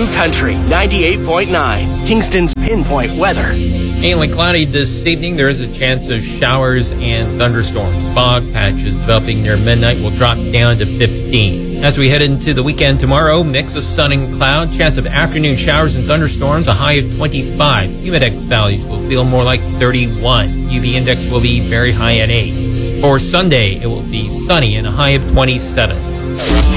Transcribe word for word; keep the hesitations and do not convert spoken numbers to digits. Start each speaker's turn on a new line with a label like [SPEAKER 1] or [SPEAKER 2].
[SPEAKER 1] Country ninety-eight point nine, Kingston's Pinpoint Weather.
[SPEAKER 2] Mainly cloudy this evening. There is a chance of showers and thunderstorms. Fog patches developing near midnight will drop down to fifteen. As we head into the weekend tomorrow, mix of sun and cloud, chance of afternoon showers and thunderstorms, a high of twenty-five. Humidex values will feel more like thirty-one. U V index will be very high at eight. For Sunday, it will be sunny and a high of twenty-seven.